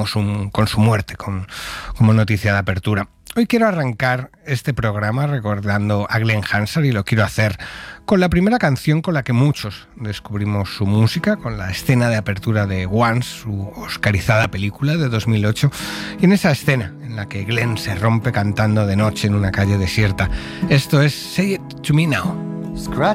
con su muerte, como noticia de apertura. Hoy quiero arrancar este programa recordando a Glen Hansard y lo quiero hacer con la primera canción con la que muchos descubrimos su música, con la escena de apertura de Once, su oscarizada película de 2008, y en esa escena en la que Glen se rompe cantando de noche en una calle desierta. Esto es Say It To Me Now.